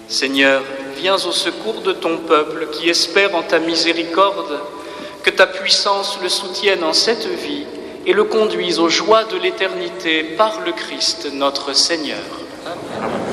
Seigneur, viens au secours de ton peuple qui espère en ta miséricorde, que ta puissance le soutienne en cette vie et le conduise aux joies de l'éternité par le Christ notre Seigneur. Amen.